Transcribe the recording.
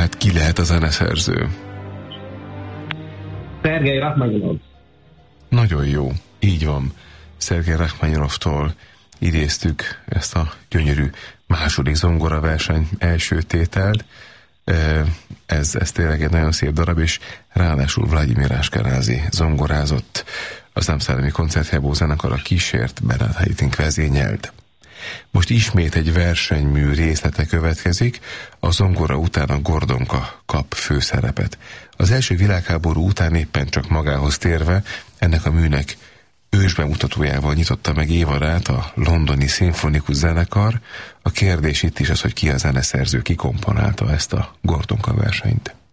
Tehát ki lehet a zeneszerző? Szergej Rachmaninov. Nagyon jó, így van. Szergej Rachmaninovtól idéztük ezt a gyönyörű második zongoraverseny első tételt. Ez tényleg egy nagyon szép darab, és ráadásul Vladimir Ashkenazi zongorázott, az Amsterdami Koncertgebouw zenekara kísért, Bernard Haitink vezényelt. Most ismét egy versenymű részlete következik, a zongora után a Gordonka kap főszerepet. Az első világháború után éppen csak magához térve, ennek a műnek ősbemutatójával nyitotta meg évadát a londoni szimfonikus zenekar. A kérdés itt is az, hogy ki a zeneszerző, ki komponálta ezt a Gordonka versenyt.